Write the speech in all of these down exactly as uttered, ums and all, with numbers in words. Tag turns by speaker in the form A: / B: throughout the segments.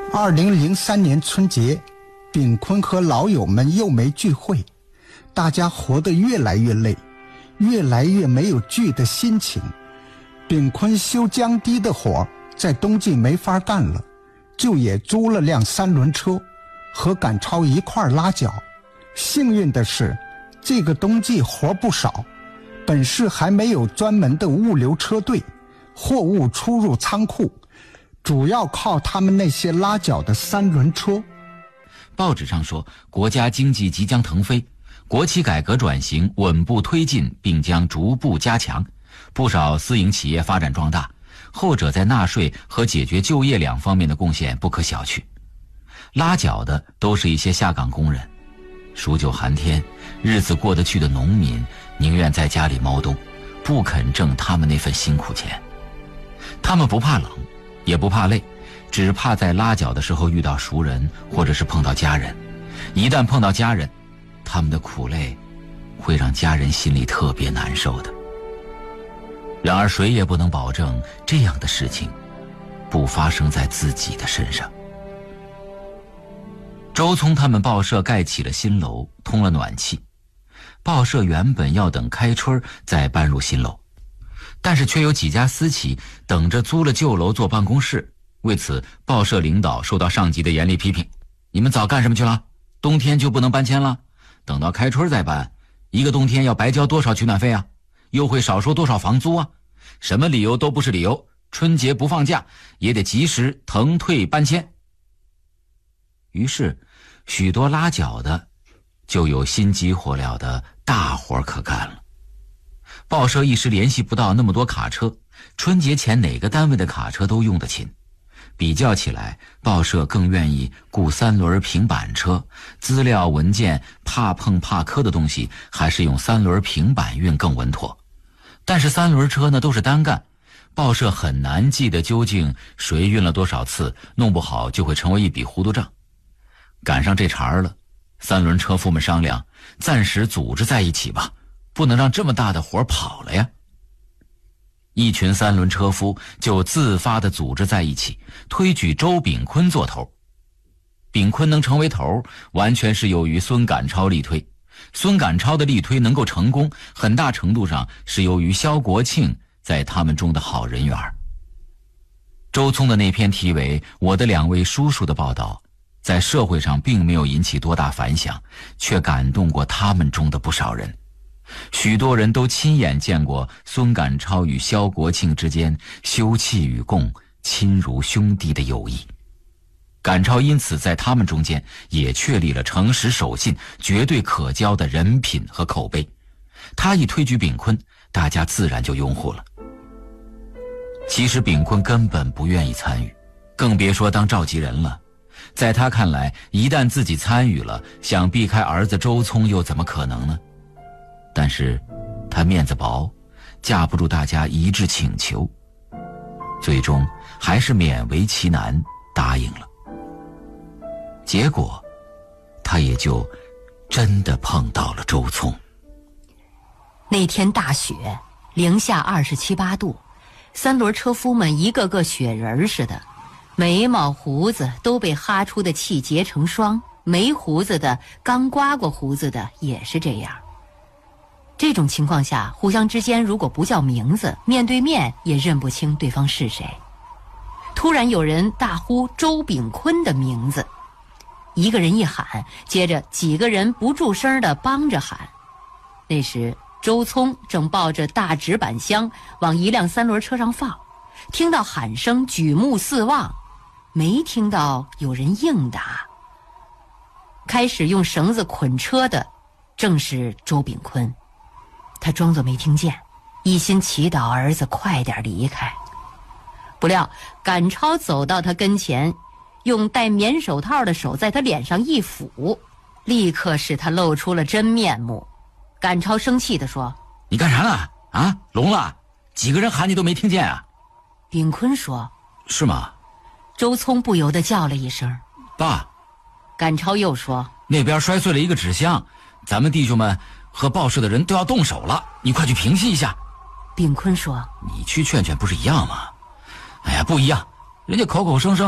A: 二零零三年春节，炳坤和老友们又没聚会，大家活得越来越累，越来越没有聚的心情。炳坤修江堤的活在冬季没法干了，就也租了辆三轮车，和赶超一块拉脚。幸运的是，这个冬季活不少，本市还没有专门的物流车队，货物出入仓库主要靠他们那些拉脚的三轮车。
B: 报纸上说，国家经济即将腾飞，国企改革转型稳步推进，并将逐步加强。不少私营企业发展壮大，后者在纳税和解决就业两方面的贡献不可小觑。拉脚的都是一些下岗工人，数九寒天，日子过得去的农民宁愿在家里猫冬，不肯挣他们那份辛苦钱。他们不怕冷，也不怕累，只怕在拉脚的时候遇到熟人，或者是碰到家人。一旦碰到家人，他们的苦累会让家人心里特别难受的。然而谁也不能保证这样的事情不发生在自己的身上。周聪他们报社盖起了新楼，通了暖气。报社原本要等开春再搬入新楼，但是却有几家私企等着租了旧楼做办公室。为此，报社领导受到上级的严厉批评：你们早干什么去了？冬天就不能搬迁了？等到开春再搬，一个冬天要白交多少取暖费啊？又会少收多少房租啊？什么理由都不是理由，春节不放假也得及时腾退搬迁。于是许多拉脚的就有心急火燎的大活可干了。报社一时联系不到那么多卡车，春节前哪个单位的卡车都用得勤。比较起来，报社更愿意雇三轮平板车，资料文件怕碰怕磕的东西还是用三轮平板运更稳妥。但是三轮车呢都是单干，报社很难记得究竟谁运了多少次，弄不好就会成为一笔糊涂账。赶上这茬了，三轮车夫们商量，暂时组织在一起吧，不能让这么大的活跑了呀。一群三轮车夫就自发地组织在一起，推举周炳坤做头。炳坤能成为头，完全是由于孙赶超力推。孙赶超的力推能够成功，很大程度上是由于萧国庆在他们中的好人缘。周聪的那篇题为《我的两位叔叔》的报道，在社会上并没有引起多大反响，却感动过他们中的不少人。许多人都亲眼见过孙赶超与萧国庆之间休戚与共、亲如兄弟的友谊。赶超因此在他们中间也确立了诚实守信、绝对可交的人品和口碑。他一推举炳坤，大家自然就拥护了。其实炳坤根本不愿意参与，更别说当召集人了。在他看来，一旦自己参与了，想避开儿子周聪又怎么可能呢？但是他面子薄，架不住大家一致请求，最终还是勉为其难答应了。结果他也就真的碰到了周聪。
C: 那天大雪，零下二十七八度，三轮车夫们一个个雪人似的，眉毛胡子都被哈出的气结成霜，没胡子的刚刮过胡子的也是这样。这种情况下，互相之间如果不叫名字，面对面也认不清对方是谁。突然有人大呼周炳坤的名字，一个人一喊，接着几个人不住声地帮着喊。那时周聪正抱着大纸板箱往一辆三轮车上放，听到喊声举目四望，没听到有人应答。开始用绳子捆车的正是周炳坤，他装作没听见，一心祈祷儿子快点离开。不料赶超走到他跟前，用戴棉手套的手在他脸上一抚，立刻使他露出了真面目。赶超生气地说：
B: 你干啥呢？啊，聋了？几个人喊你都没听见啊？
C: 炳坤说：
B: 是吗？
C: 周聪不由得叫了一声：
B: 爸。
C: 赶超又说：
B: 那边摔碎了一个纸箱，咱们弟兄们和报社的人都要动手了，你快去平息一下。
C: 炳坤说：
B: 你去劝劝不是一样吗？哎呀，不一样，人家口口声声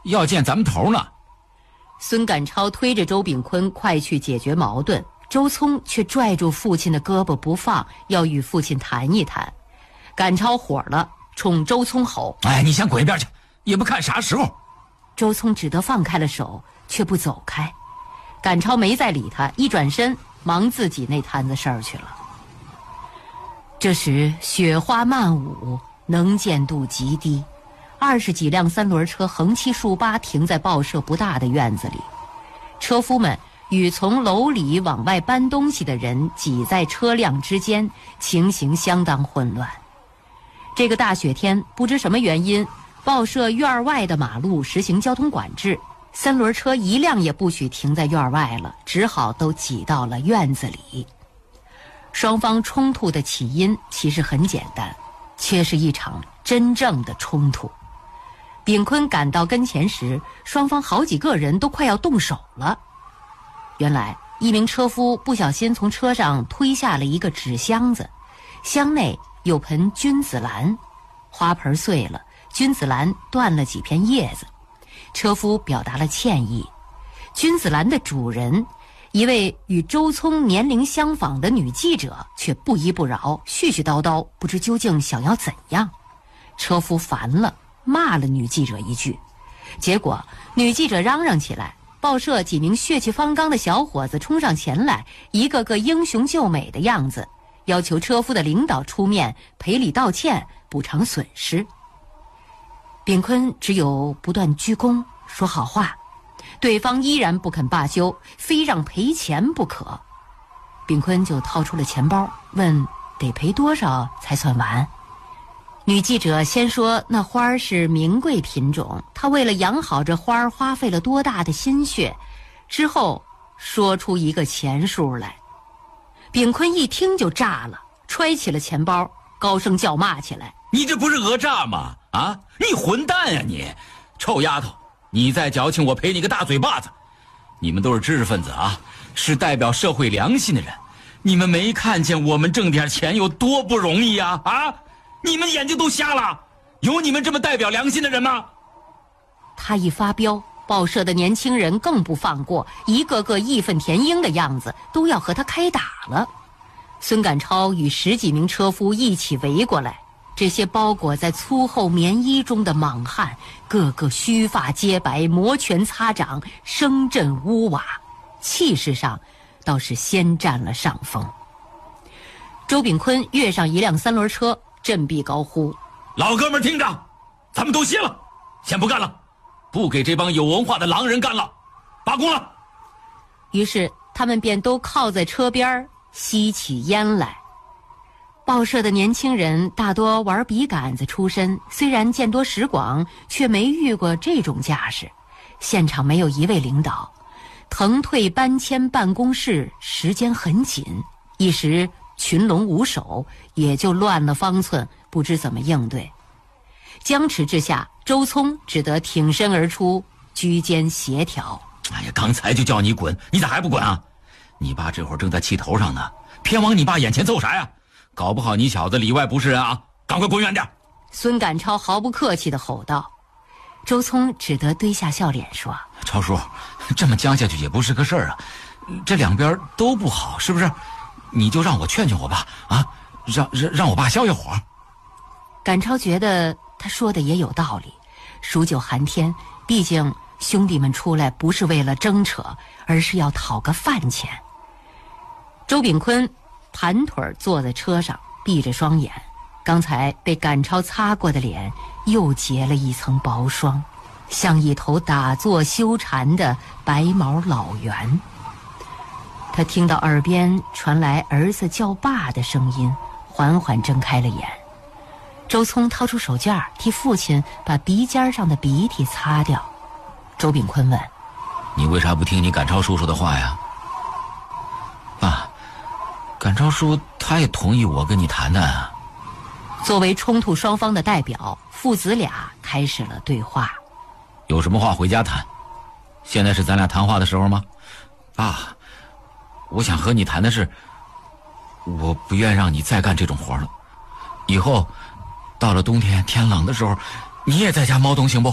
B: 要见咱们头呢。
C: 孙赶超推着周炳坤快去解决矛盾，周聪却拽住父亲的胳膊不放，要与父亲谈一谈。赶超火了，冲周聪吼：
B: 哎，你先滚一边去，也不看啥时候。
C: 周聪只得放开了手，却不走开。赶超没再理他，一转身忙自己那摊子事儿去了。这时雪花漫舞，能见度极低，二十几辆三轮车横七竖八停在报社不大的院子里，车夫们与从楼里往外搬东西的人挤在车辆之间，情形相当混乱。这个大雪天，不知什么原因，报社院外的马路实行交通管制，三轮车一辆也不许停在院外了，只好都挤到了院子里。双方冲突的起因其实很简单，却是一场真正的冲突。炳坤赶到跟前时，双方好几个人都快要动手了。原来一名车夫不小心从车上推下了一个纸箱子，箱内有盆君子兰，花盆碎了，君子兰断了几片叶子，车夫表达了歉意。君子兰的主人，一位与周聪年龄相仿的女记者，却不依不饶，絮絮叨叨，不知究竟想要怎样。车夫烦了，骂了女记者一句，结果女记者嚷嚷起来，报社几名血气方刚的小伙子冲上前来，一个个英雄救美的样子，要求车夫的领导出面赔礼道歉，补偿损失。炳坤只有不断鞠躬说好话，对方依然不肯罢休，非让赔钱不可。炳坤就掏出了钱包，问得赔多少才算完。女记者先说那花是名贵品种，她为了养好这花花费了多大的心血，之后说出一个钱数来。炳坤一听就炸了，揣起了钱包，高声叫骂起来：
B: 你这不是讹诈吗？啊，你混蛋呀你！臭丫头，你再矫情我赔你个大嘴巴子！你们都是知识分子啊，是代表社会良心的人，你们没看见我们挣点钱有多不容易呀？啊，你们眼睛都瞎了？有你们这么代表良心的人吗？
C: 他一发飙，报社的年轻人更不放过，一个个义愤填膺的样子，都要和他开打了。孙赶超与十几名车夫一起围过来，这些包裹在粗厚棉衣中的莽汉，个个须发皆白，摩拳擦掌，声震屋瓦，气势上倒是先占了上风。周炳坤跃上一辆三轮车，振臂高呼：
B: 老哥们听着，咱们都歇了，先不干了，不给这帮有文化的狼人干了，罢工了。
C: 于是他们便都靠在车边吸起烟来。报社的年轻人大多玩笔杆子出身，虽然见多识广，却没遇过这种架势。现场没有一位领导，腾退搬迁办公室时间很紧，一时群龙无首，也就乱了方寸，不知怎么应对。僵持之下，周聪只得挺身而出，居间协调。
B: 哎呀，刚才就叫你滚，你咋还不滚啊？你爸这会儿正在气头上呢，偏往你爸眼前凑啥呀？搞不好你小子里外不是人啊！赶快滚远点！
C: 孙赶超毫不客气地吼道。周聪只得堆下笑脸说：
B: 超叔，这么僵下去也不是个事儿啊，这两边都不好，是不是？你就让我劝劝我爸啊，让让让我爸消消火。
C: 赶超觉得他说的也有道理，数九寒天，毕竟兄弟们出来不是为了争扯，而是要讨个饭钱。周炳坤盘腿坐在车上，闭着双眼，刚才被赶超擦过的脸又结了一层薄霜，像一头打坐修禅的白毛老猿。他听到耳边传来儿子叫爸的声音，缓缓睁开了眼。周聪掏出手绢替父亲把鼻尖上的鼻涕擦掉。周炳坤问：
B: 你为啥不听你赶超叔叔的话呀？爸，赶超叔他也同意我跟你谈谈啊。
C: 作为冲突双方的代表，父子俩开始了对话。
B: 有什么话回家谈，现在是咱俩谈话的时候吗？爸，我想和你谈的是，我不愿让你再干这种活了，以后到了冬天天冷的时候，你也在家猫冬行不？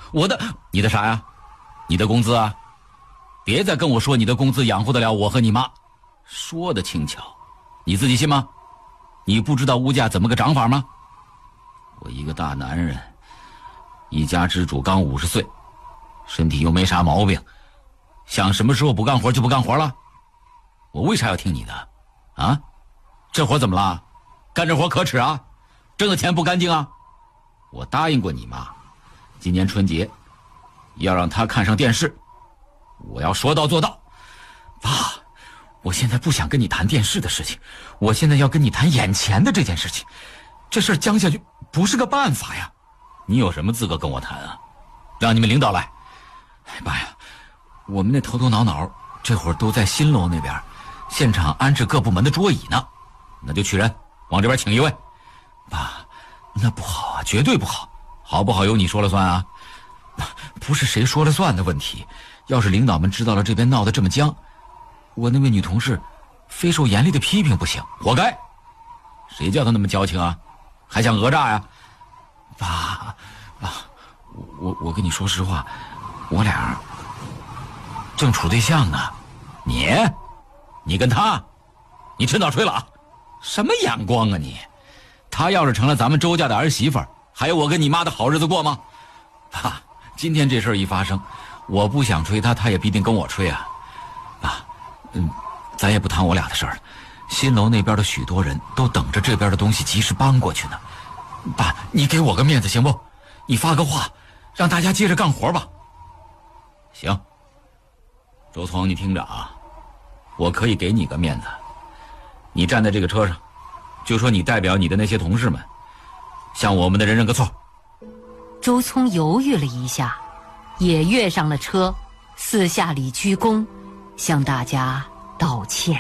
B: 我的，你的啥呀？你的工资啊？别再跟我说你的工资养活得了我和你妈，说的轻巧，你自己信吗？你不知道物价怎么个涨法吗？我一个大男人，一家之主，刚五十岁，身体又没啥毛病，想什么时候不干活就不干活了？我为啥要听你的？啊？这活怎么了？干这活可耻啊？挣的钱不干净啊？我答应过你妈，今年春节要让她看上电视，我要说到做到。爸，我现在不想跟你谈电视的事情，我现在要跟你谈眼前的这件事情。这事儿僵下去不是个办法呀。你有什么资格跟我谈啊？让你们领导来。哎，爸呀，我们那头头脑脑这会儿都在新楼那边现场安置各部门的桌椅呢，那就去人往这边请一位。爸，那不好啊，绝对不好，好不好由你说了算啊。不是谁说了算的问题，要是领导们知道了这边闹得这么僵，我那位女同事非受严厉的批评不行，活该。谁叫她那么矫情啊，还想讹诈呀？爸，爸，我我跟你说实话，我俩正处对象呢。你你跟他，你趁早吹了啊？什么眼光啊你？他要是成了咱们周家的儿媳妇儿，还有我跟你妈的好日子过吗？爸，今天这事儿一发生，我不想吹他，他也必定跟我吹啊。爸，嗯，咱也不谈我俩的事儿了。新楼那边的许多人都等着这边的东西及时搬过去呢。爸，你给我个面子行不？你发个话，让大家接着干活吧。行，周聪，你听着啊，我可以给你个面子，你站在这个车上，就说你代表你的那些同事们，向我们的人认个错。
C: 周聪犹豫了一下，也跃上了车，四下里鞠躬，向大家道歉。